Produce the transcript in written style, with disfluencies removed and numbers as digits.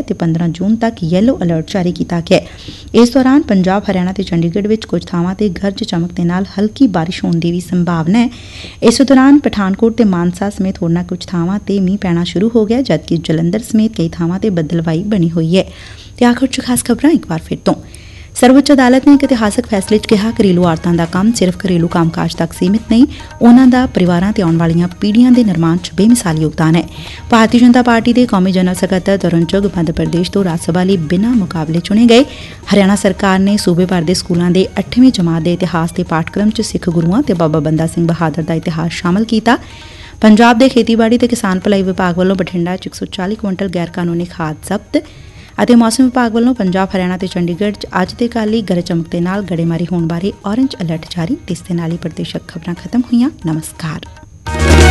ਤੇ 15 ਜੂਨ ਤੱਕ yellow alert ਜਾਰੀ ਕੀਤਾ ਗਿਆ ਹੈ। ਇਸ ਦੌਰਾਨ ਪੰਜਾਬ, ਹਰਿਆਣਾ ਤੇ ਚੰਡੀਗੜ੍ਹ ਵਿੱਚ ਕੁਝ ਥਾਵਾਂ ਤੇ ਗਰਜ ਚਮਕ ਦੇ ਨਾਲ ਹਲਕੀ ਬਾਰਿਸ਼ ਹੋਣ ਦੀ ਵੀ ਸੰਭਾਵਨਾ ਹੈ। ਇਸ ਦੌਰਾਨ ਪਠਾਨਕੋਟ ਤੇ ਮਾਨਸਾ ਸਮੇਤ ਹੋਰਨਾਂ ਕੁਝ ਥਾਵਾਂ ਤੇ ਮੀਂਹ ਪੈਣਾ ਸ਼ੁਰੂ ਹੋ ਗਿਆ, ਜਦਕਿ ਜਲੰਧਰ ਸਮੇਤ ਕਈ ਥਾਵਾਂ ਤੇ ਬੱਦਲਵਾਈ ਬਣੀ ਹੋਈ ਹੈ। ਤੇ ਆਖਰ 'ਚ ਖਾਸ ਖਬਰਾਂ ਇੱਕ ਵਾਰ ਫਿਰ ਤੋਂ। ਸਰਵਉੱਚ ਅਦਾਲਤ ਨੇ ਇੱਕ ਇਤਿਹਾਸਕ ਫੈਸਲੇ 'ਚ ਕਿਹਾ, ਘਰੇਲੂ ਔਰਤਾਂ ਦਾ ਕੰਮ ਸਿਰਫ਼ ਘਰੇਲੂ ਕੰਮਕਾਜ ਤੱਕ ਸੀਮਿਤ ਨਹੀਂ, ਉਨ੍ਹਾਂ ਦਾ ਪਰਿਵਾਰਾਂ ਤੇ ਆਉਣ ਵਾਲੀਆਂ ਪੀੜ੍ਹੀਆਂ ਦੇ ਨਿਰਮਾਣ 'ਚ ਬੇਮਿਸਾਲ ਯੋਗਦਾਨ ਹੈ। ਭਾਰਤੀ ਜਨਤਾ ਪਾਰਟੀ ਦੇ ਕੌਮੀ ਜਨਰਲ ਸਕੱਤਰ ਤਰੁਣ ਚੁੱਘ ਮੱਧ ਪ੍ਰਦੇਸ਼ ਤੋਂ ਰਾਜ ਸਭਾ ਲਈ ਬਿਨਾਂ ਮੁਕਾਬਲੇ ਚੁਣੇ ਗਏ। ਹਰਿਆਣਾ ਸਰਕਾਰ ਨੇ ਸੂਬੇ ਭਰ ਦੇ ਸਕੂਲਾਂ ਦੇ 8ਵੀਂ ਜਮਾਤ ਦੇ ਇਤਿਹਾਸ ਦੇ ਪਾਠਕ੍ਰਮ 'ਚ ਸਿੱਖ ਗੁਰੂਆਂ ਤੇ ਬਾਬਾ ਬੰਦਾ ਸਿੰਘ ਬਹਾਦਰ ਦਾ ਇਤਿਹਾਸ ਸ਼ਾਮਲ ਕੀਤਾ। ਪੰਜਾਬ ਦੇ ਖੇਤੀਬਾੜੀ ਤੇ ਕਿਸਾਨ ਭਲਾਈ ਵਿਭਾਗ ਵੱਲੋਂ ਬਠਿੰਡਾ 'ਚ 140 ਕੁਇੰਟਲ ਗੈਰ ਕਾਨੂੰਨੀ ਖਾਦ ਜ਼ਬਤ। ਅਤੇ ਮੌਸਮ ਵਿਭਾਗ ਵੱਲੋਂ ਪੰਜਾਬ, ਹਰਿਆਣਾ ਤੇ ਚੰਡੀਗੜ੍ਹ 'ਚ ਅੱਜ ਤੇ ਕੱਲ੍ਹ ਹੀ ਗਰਜ ਚਮਕ ਦੇ ਨਾਲ ਗੜੇਮਾਰੀ ਹੋਣ ਬਾਰੇ ਔਰੇਂਜ ਅਲਰਟ ਜਾਰੀ। ਇਸ ਦੇ ਨਾਲ ਹੀ ਪ੍ਰਦੇਸ਼ਕ ਖਬਰਾਂ ਖਤਮ ਹੋਈਆਂ। ਨਮਸਕਾਰ।